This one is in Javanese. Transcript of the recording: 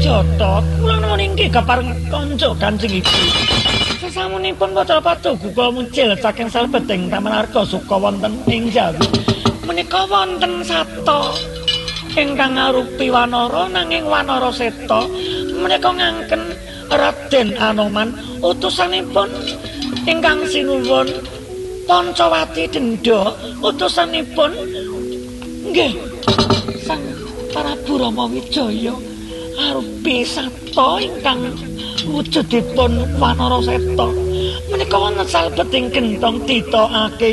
Jata, kula nuwun inggih kepareng kanca Kanjeng Ibu. Sasamunipun maca patugu kula muncul saking salebeting Taman Arga Suka wonten ing Jawi. Menika wonten sato ingkang arupi wanara nanging wanara seta. Menika ngangken Raden Anoman utusanipun ingkang sinuwun Pancawati Denda utusanipun nggih Sang Prabu Rama Wijaya arupi sato ingkang wujudipun wanara seta. Menika wonten salebeting gentong ditokake